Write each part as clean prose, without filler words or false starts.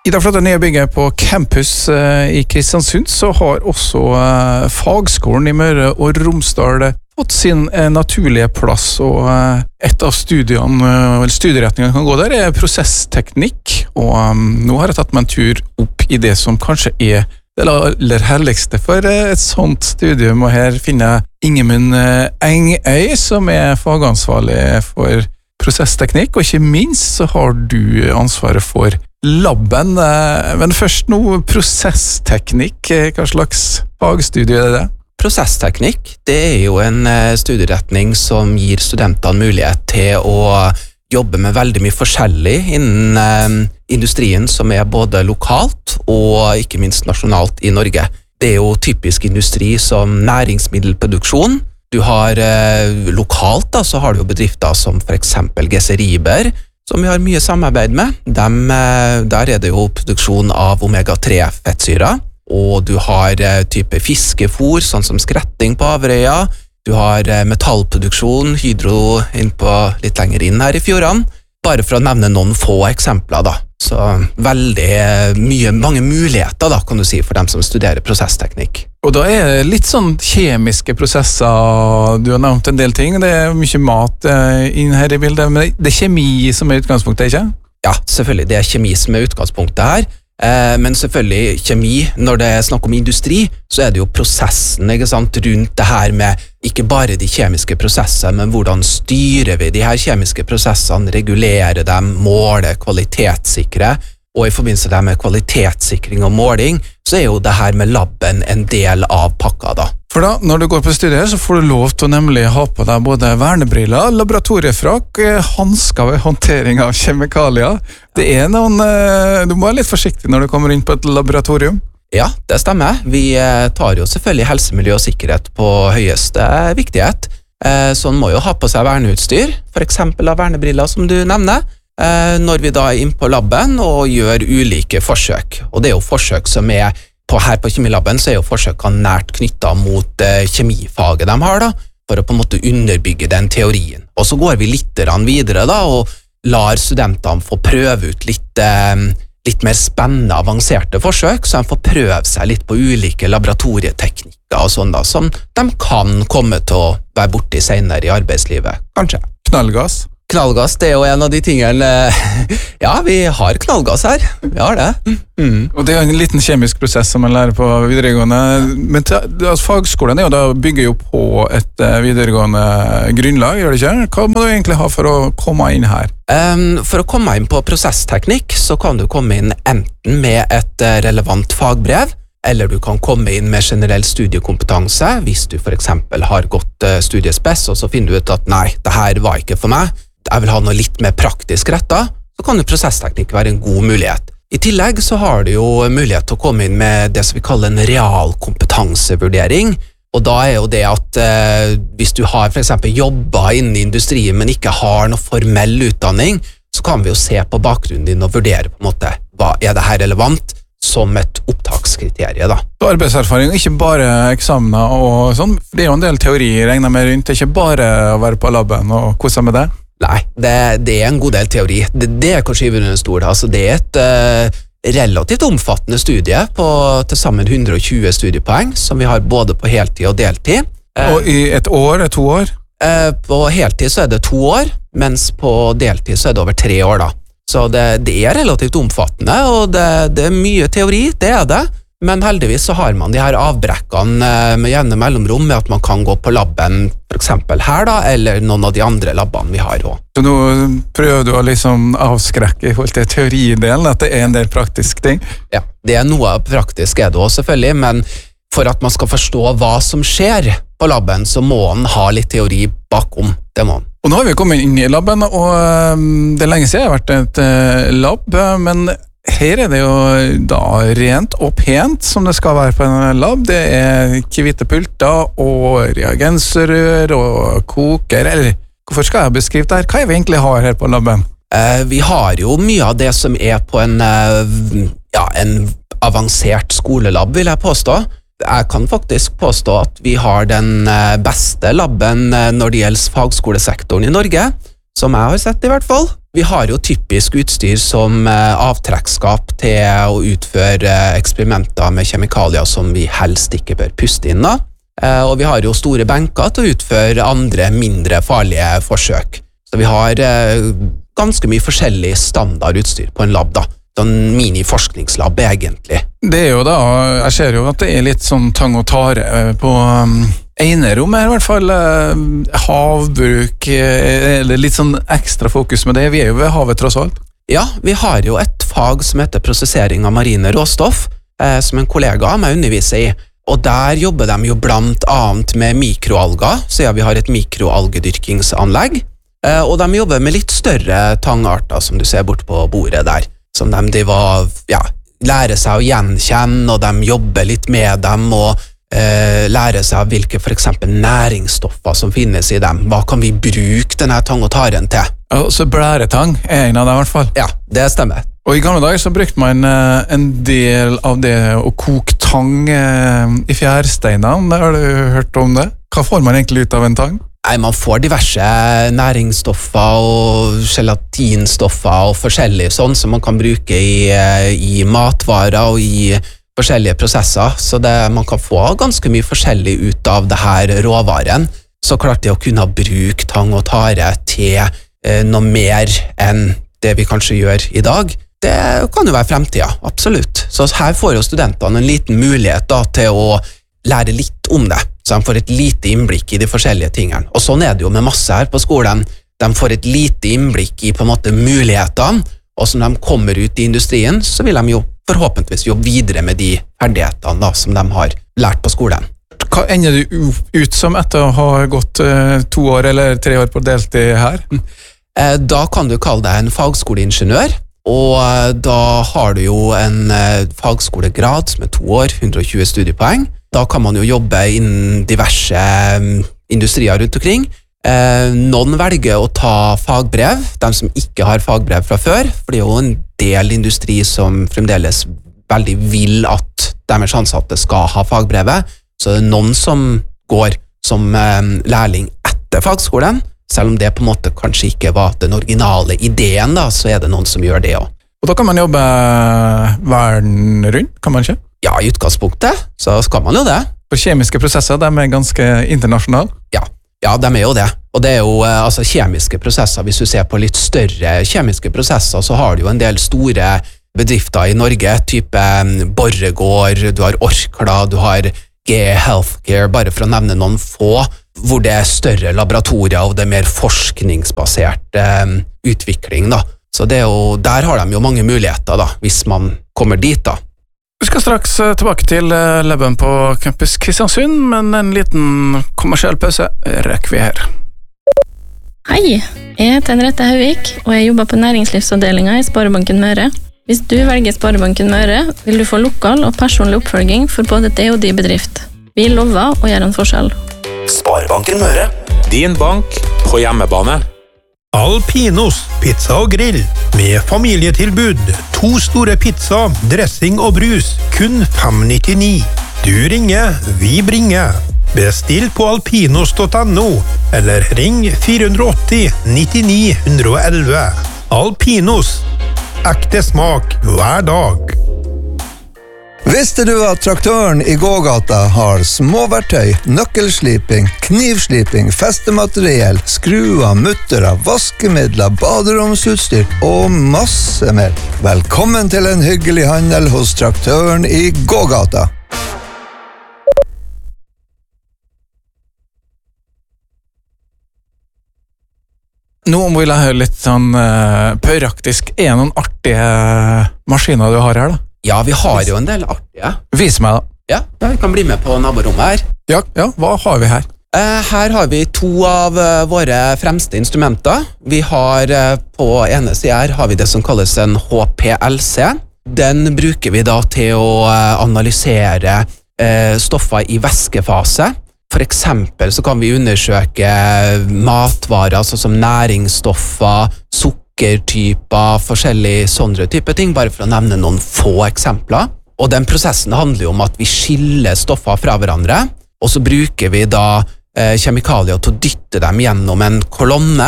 I det flotte nye bygget på campus i Kristiansund så har også fagskolen i Møre og Romsdal fått sin naturlige plass, og et av studieretningene kan gå der prosessteknikk, og nå har jeg tatt meg en tur opp i det som kanskje det aller helligste for et sånt studium, og her finner jeg Ingemund Engøy, som fagansvarlig for prosessteknikk, og ikke minst så har du ansvaret for labben. Men først nå, prosessteknikk, hva slags fagstudie det? Prosessteknikk, det jo en studieretning som gir studentene mulighet til å jobbe med veldig mye forskjellig innen industrien som både lokalt og ikke minst nasjonalt i Norge. Det jo typisk industri som næringsmiddelproduksjon. Du har lokalt da, så har du jo bedrifter som for eksempel Geseriber, som vi har mye samarbeid med. Der det jo produksjon av omega-3 fettsyrer, og du har type fiskefôr, sånn som skretting på Averøya. Du har metallproduksjon, Hydro litt lenger inn her i fjordene. Bare for å nevne noen få eksempler da. Så veldig mange muligheter da, kan du si, for dem som studerer prosessteknikk. Og da det litt sånn kjemiske prosesser, du har nevnt en del ting, det mye mat inn her i bildet, men det kjemi som utgangspunktet, ikke? Ja, selvfølgelig, det kjemi som utgangspunktet her, men selvfølgelig kjemi, når det snakk om industri, så det jo prosessen, ikke sant, rundt det her med ikke bare de kjemiske prosessene, men hvordan styrer vi de her kjemiske prosessene, regulerer dem, måler, kvalitetssikre, og i forbindelse med kvalitetssikring og måling, så jo det her med labben en del av pakka da. For da, når du går på studiet, så får du lov til å nemlig ha på deg både vernebriller, laboratoriefrakk, handsker ved håndtering av kjemikalier. Det noen, du må være litt forsiktig når du kommer inn på et laboratorium. Ja, det stemmer. Vi tar jo selvfølgelig helse, miljø og sikkerhet på høyeste viktighet. Så man må jo ha på seg verneutstyr, for eksempel av vernebriller som du nevner, når vi da inn på labben og gjør ulike forsøk. Og det jo forsøk som her på kjemilabben, så jo forsøkene nært knyttet mot kjemifaget de har da, for å på en måte underbygge den teorien. Og så går vi litt videre da, og lar studentene få prøve ut litt mer spennende, avanserte forsøk, så de får prøve seg litt på ulike laboratorieteknikker og sånn da, som de kan komme til å være borte senere i arbeidslivet, kanskje. Knallgass? Knallgass, det jo en av de tingene. Ja, vi har knallgass her. Vi har det. Og det en liten kjemisk prosess som man lærer på videregående. Men fagskolen jo da bygger jo på et videregående grunnlag, gjør det ikke? Hva må du egentlig ha for å komme inn her? For å komme inn på prosessteknikk, så kan du komme inn enten med et relevant fagbrev, eller du kan komme inn med generell studiekompetanse, hvis du for eksempel har gått studiespes, og så finner du ut at nei, det her var ikke for meg. Jeg vil ha noe litt mer praktisk rettet, så kan jo prosessteknikk være en god mulighet. I tillegg så har du jo mulighet til å komme inn med det som vi kaller en realkompetansevurdering, og da jo det at hvis du har for eksempel jobbet innen industrien, men ikke har noe formell utdanning, så kan vi jo se på bakgrunnen din og vurdere på en måte, hva det her relevant som et opptakskriterium da. Så arbeidserfaring, ikke bare eksamener og sånn, for det jo en del teori regner med rundt, det ikke bare å være på labben og kose med det? Nei, det en god del teori. Det kanskje under en stor, altså det et relativt omfattende studie på til sammen 120 studiepoeng, som vi har både på heltid og deltid. Og i et år, 2 år? På heltid så det 2 år, mens på deltid så det over 3 år da. Så det relativt omfattende, og det mye teori, det det. Men heldigvis så har man de her avbrekkene med jevne mellomrom med at man kan gå på labben, for eksempel her da, eller noen av de andre labbene vi har også. Så nå prøver du å liksom avskrekke i forhold til teoridelen, at det en del praktiske ting? Ja, det noe praktisk det også selvfølgelig, men for at man skal forstå hva som skjer på labben, så må man ha litt teori bakom, det må man. Og nå har vi kommet inn i labben, og det lenge siden jeg har vært et lab, men her det jo da rent og pent som det skal være på en lab. Det ikke hvite pulter og reagensrør og koker, eller hvorfor skal jeg beskrive det her? Hva vi egentlig har her på labben? Vi har jo mye av det som på en avansert skolelab, vil jeg påstå. Jeg kan faktisk påstå at vi har den beste labben når det gjelder fagskolesektoren i Norge. som jeg har sett i hvert fall. Vi har jo typisk utstyr som avtrekkskap til å utføre eksperimenter med kjemikalier som vi helst ikke bør puste inn da. Og vi har jo store benker til å utføre andre mindre farlige forsøk. Så vi har ganske mye forskjellig standardutstyr på en lab da. Sånn mini-forskningslab egentlig. Det jo da, jeg ser jo at det litt sånn tang og tare på enerom i hvert fall. Havbruk, eller litt sånn ekstra fokus med det. Vi jo ved havet tross alt. Ja, vi har jo et fag som heter prosessering av marine råstoff, som en kollega av meg underviser i. Og der jobber de jo blant annet med mikroalger, så vi har et mikroalgedyrkingsanlegg. Og de jobber med litt større tangarter, som du ser bort på bordet der. Som de lærer seg å gjenkjenne, og de jobber litt med dem, og lærer seg hvilke for eksempel næringsstoffer som finnes i dem. Hva kan vi bruke denne tang og taren til? Så blæretang en av dem i hvert fall. Ja, det stemmer. Og i gamle dager så brukte man en del av det å koke tang i fjærsteinene. Har du hørt om det? Hva får man egentlig ut av en tang? Nei, man får diverse næringsstoffer og gelatinstoffer og forskjellig sånn som man kan bruke i matvarer og i forskjellige prosesser, så man kan få ganske mye forskjellig ut av det her råvaren. Så klart det å kunne bruke tang og tare til noe mer enn det vi kanskje gjør i dag, det kan jo være fremtiden, absolutt. Så her får jo studentene en liten mulighet da, til å lære litt om det, så de får et lite innblikk i de forskjellige tingene. Og sånn det jo med masse her på skolen. De får et lite innblikk i på en måte mulighetene, og som de kommer ut i industrien, så vil de jo forhåpentligvis jobbe videre med de ferdighetene da, som de har lært på skolen. Hva ender du ut som etter å ha gått 2 år eller 3 år på deltid her? Da kan du kalle deg en fagskoleingeniør, og da har du jo en fagskolegrad som 2 år, 120 studiepoeng. Da kan man jo jobbe innen diverse industrier rundt omkring. Noen velger å ta fagbrev, de som ikke har fagbrev fra før, for det jo en del industri som fremdeles veldig vil at deres ansatte skal ha fagbrevet, så det noen som går som lærling etter fagskolen, selv om det på en måte kanskje ikke var den originale ideen da, så det noen som gjør det også. Og da kan man jobbe verden rundt, kan man ikke? Ja, i utgangspunktet, så skal man jo det. For kjemiske prosesser, de ganske internasjonale? Ja, de jo det. Og det jo altså kjemiske prosesser, hvis du ser på litt større kjemiske prosesser, så har du jo en del store bedrifter i Norge, type Borregaard, du har Orkla, du har GE Healthcare, bare for å nevne noen få, hvor det større laboratorier og det mer forskningsbasert utvikling da. Så det jo, der har de jo mange muligheter da, hvis man kommer dit da. Vi skal straks tilbake til laben på Campus Kristiansund, men en liten kommersiell pause rekker vi her. Hei, jeg heter Henriette Hauvik, og jeg jobber på næringslivsavdelingen i Sparebanken Møre. Hvis du velger Sparebanken Møre, vil du få lokal og personlig oppfølging for både det og de bedrift. Vi lover å gjøre en forskjell. Sparebanken Møre. Din bank på hjemmebane. Alpinos pizza og grill med familietilbud. 2 store pizza, dressing og brus, kun 5,99. Du ringer, vi bringer. Bestill på alpinos.no eller ring 480 99 111. Alpinos. Ekte smak hver dag. Visste du at traktøren i gågata har småverktøy, nøkkelsliping, knivsliping, festemateriell, skruer, mutterer, vaskemidler, baderomsutstyr og masse mer? Velkommen til en hyggelig handel hos traktøren i gågata. Nå vil jeg høre litt sånn pøraktisk. Noen artige maskiner du har her da? Ja, vi har jo en del artige. Vis meg da. Ja, vi kan bli med på naborommet her. Ja, hva har vi her? Her har vi 2 av våre fremste instrumenter. Vi har på ene siden her har vi det som kalles en HPLC. Den bruker vi da til å analysere stoffer i væskefase. For eksempel så kan vi undersøke matvarer, sånn som næringsstoffer, sukkertyper, forskjellige sånne type ting, bare for å nevne noen få eksempler. Og den prosessen handler jo om at vi skiller stoffer fra hverandre, og så bruker vi da kjemikalier til å dytte dem gjennom en kolonne,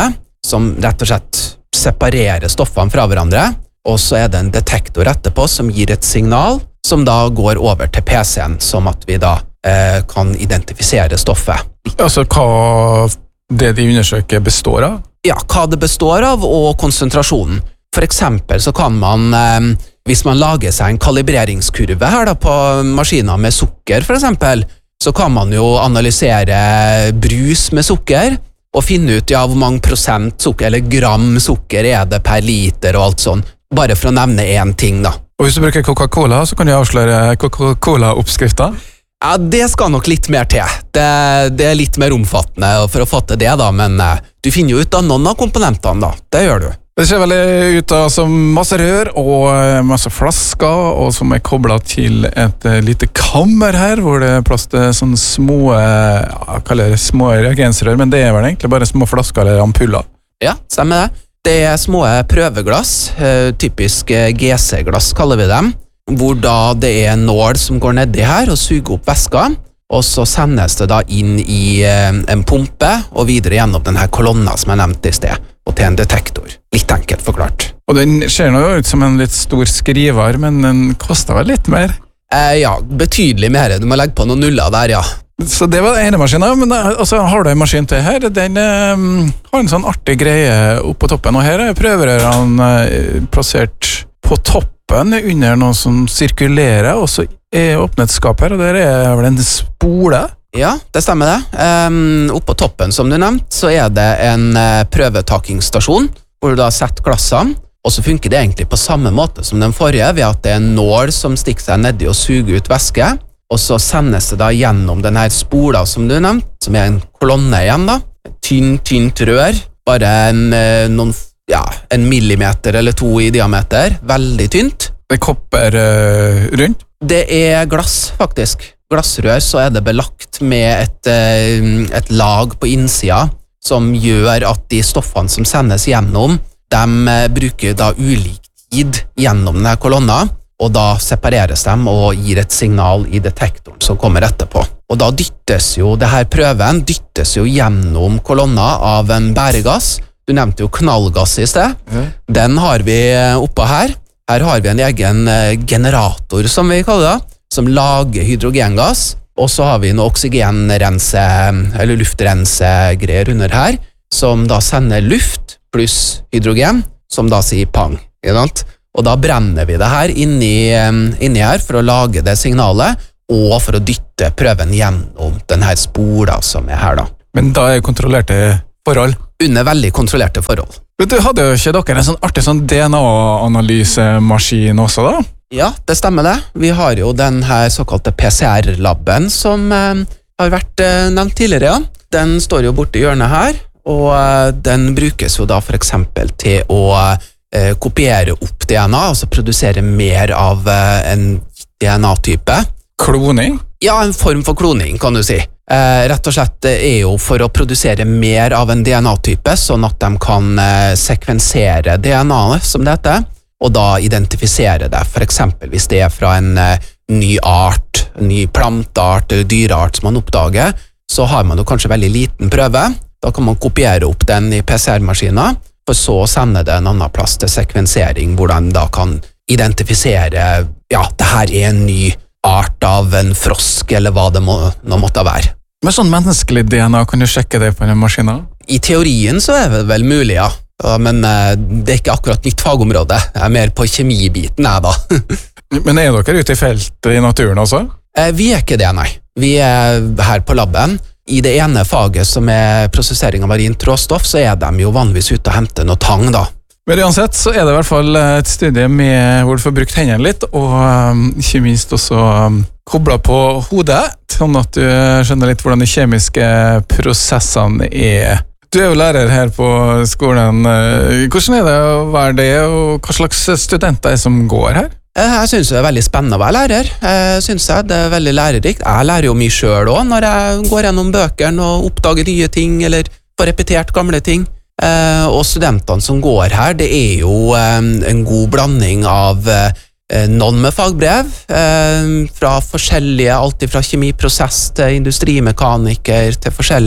som rett og slett separerer stoffene fra hverandre, og så er det en detektor etterpå som gir et signal, som da går over til PC-en, som at vi da kan identifisere stoffet. Altså hva det de undersøker består av? Ja, hva det består av, og konsentrasjonen. For eksempel så kan man, hvis man lager seg en kalibreringskurve her da, på maskiner med sukker for eksempel, så kan man jo analysere brus med sukker, og finne ut hvor mange prosent sukker, eller gram sukker er det per liter og alt sånn, bare for å nevne en ting da. Og hvis du bruker Coca-Cola, så kan du avsløre Coca-Cola-oppskriften? Ja, det skal nok litt mer til. Det er litt mer omfattende for å få til det da, men du finner jo ut av noen av komponentene da, det gjør du. Det ser veldig ut av som masse rør og masse flasker, og som er koblet til et lite kammer her, hvor det er plass til sånne små, jeg kaller det små reagensrør, men det er vel egentlig bare små flasker eller ampuller. Ja, stemmer det. Det er små prøveglass, typisk GC-glass kaller vi dem, hvor da det er en nål som går nedi her og suger opp væska, og så sendes det da inn i en pumpe og videre gjennom denne kolonna som jeg nevnte i sted, og til en detektor. Litt enkelt forklart. Og den ser nå ut som en litt stor skriver, men den koster vel litt mer? Ja, betydelig mer. Du må legge på noen nuller der, ja. Så det var ene maskinen, men altså, har du en maskin til her? Den har en sånn artig greie opp på toppen, og her er prøverørene plassert på toppen under noe som sirkulerer, og så er åpnet et skap her, og der er vel en spole. Ja, det stemmer det. Oppå toppen, som du nevnte, så er det en prøvetakingsstasjon, hvor du da setter glassene, og så funker det egentlig på samme måte som den forrige, ved at det er en nål som stikker seg nedi og suger ut væske, og så sendes det da gjennom denne spola som du nevnte, som er en kolonne igjen da, tynt rør, bare en millimeter eller 2 i diameter, veldig tynt. Det kopper rundt? Det er glass, faktisk. Glassrør, så er det belagt med et lag på innsida som gjør at de stoffene som sendes gjennom, de bruker da ulik tid gjennom denne kolonna, og da separeres de og gir et signal i detektoren som kommer etterpå. Og da prøven dyttes jo gjennom kolonna av en bæregass. Du nevnte jo knallgass i sted. Den har vi oppe her. Her har vi en egen generator, som vi kaller det, som lager hydrogengass, og så har vi noe eller luftrensegreier under her, som da sender luft pluss hydrogen, som da sier pang. Og da brenner vi det her inni her for å lage det signalet, og for å dytte prøven gjennom denne spola som er her da. Men da er kontrollerte forhold? Under veldig kontrollerte forhold. Men du hadde jo ikke dere en sånn artig DNA-analysemaskin også da? Ja, det stemmer det. Vi har jo den her såkalte PCR-labben som har vært nevnt tidligere, ja. Den står jo borte i hjørnet her, og den brukes jo da for eksempel til å kopiere opp DNA, altså produsere mer av en DNA-type. Kloning? Ja, en form for kloning, kan du si. Rett og slett er jo for å produsere mer av en DNA-type, sånn at de kan sekvensere DNA-et, som det heter, og da identifisere det, for eksempel hvis det er fra en ny art, en ny planteart eller dyreart som man oppdager, så har man jo kanskje veldig liten prøve. Da kan man kopiere opp den i PCR-maskiner, for så å sende det en annen plass til sekvensering, hvor den da kan identifisere, ja, det her er en ny art av en frosk, eller hva det nå måtte være. Med sånn menneskelig DNA, kan du sjekke det på en maskin? I teorien så er det vel mulig, ja. Men det er ikke akkurat mitt fagområde. Jeg er mer på kjemibiten, jeg da. Men er dere ute i felt i naturen også? Vi er ikke det, nei. Vi er her på labben. I det ene faget som er prosessering av marint råstoff, så er de jo vanligvis ute og henter noe tang da. Men uansett så er det i hvert fall et studie hvor du får brukt hendene litt, og ikke minst også koblet på hodet, sånn at du skjønner litt hvordan de kjemiske prosessene er. Du er jo lærer her på skolen. Hvordan er det å være det, og hva slags studenter er det som går her? Jeg synes det er veldig spennende å være lærer. Jeg synes det er veldig lærerikt. Jeg lærer jo mye selv også når jeg går gjennom bøkene og oppdager nye ting, eller får repetert gamle ting. Og studentene som går her, det er jo en god blanding av noen med fagbrev, fra forskjellige, alt fra kjemiprosess til industrimekaniker til forskjellig,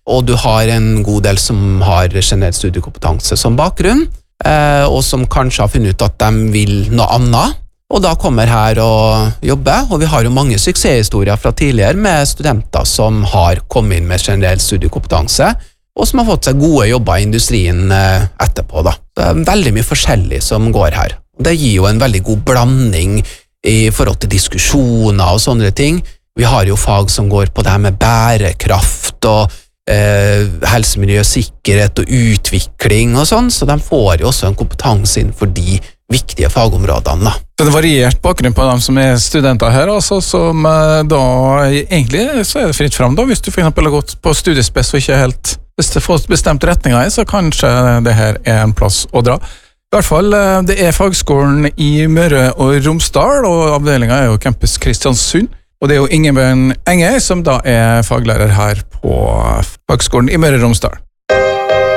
og du har en god del som har generell studiekompetanse som bakgrunn, og som kanskje har funnet ut at de vil noe annet, og da kommer her og jobber, og vi har jo mange suksesshistorier fra tidligere med studenter som har kommet inn med generell studiekompetanse, og som har fått seg gode jobber i industrien etterpå da. Det er veldig mye forskjellig som går her. Det gir jo en veldig god blanding i forhold til diskusjoner og sånne ting. Vi har jo fag som går på det her med bærekraft og helse, miljø, sikkerhet og utvikling og sånn, så de får jo også en kompetanse innenfor de viktige fagområdene da. Så det er variert bakgrunn på dem som er studenter her, altså, som da egentlig så er det fritt frem da, hvis du for eksempel har gått på studiespes og ikke helt, hvis du får bestemt retninger i, så kanskje det her er en plass å dra. I hvert fall, det er fagskolen i Møre og Romsdal, og avdelingen er jo Campus Kristiansund. Og det er jo Ingebjørn Enge som da er faglærer her på fagskolen i Møre og Romsdal.